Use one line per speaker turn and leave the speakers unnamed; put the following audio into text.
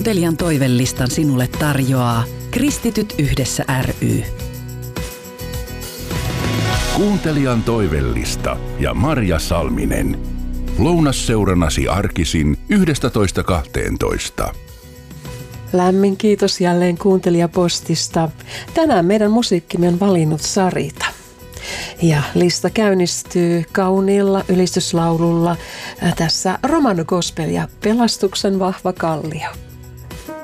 Kuuntelijan toivelistan sinulle tarjoaa Kristityt yhdessä ry.
Kuuntelijan toivellista ja Marja Salminen. Lounasseurannasi arkisin 11.12.
Lämmin kiitos jälleen kuuntelijapostista. Tänään meidän musiikkimme on valinnut Sarita. Ja lista käynnistyy kauniilla ylistyslaululla tässä Romano Gospel ja Pelastuksen vahva kallio.